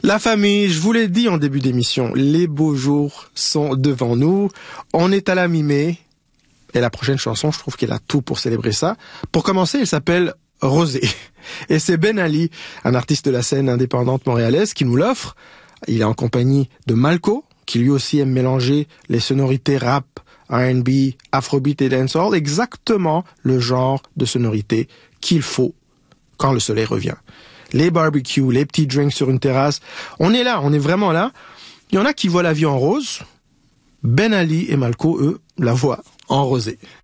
La famille, je vous l'ai dit en début d'émission, les beaux jours sont devant nous. On est à la mi-mai. Et la prochaine chanson, je trouve qu'elle a tout pour célébrer ça. Pour commencer, elle s'appelle Rosé. Et c'est Ben Ali, un artiste de la scène indépendante montréalaise, qui nous l'offre. Il est en compagnie de Malco, qui lui aussi aime mélanger les sonorités rap, R&B, afrobeat et dancehall, exactement le genre de sonorité qu'il faut quand le soleil revient. Les barbecues, les petits drinks sur une terrasse, on est là, on est vraiment là. Il y en a qui voient la vie en rose. Ben Ali et Malco, eux, la voient en rosé.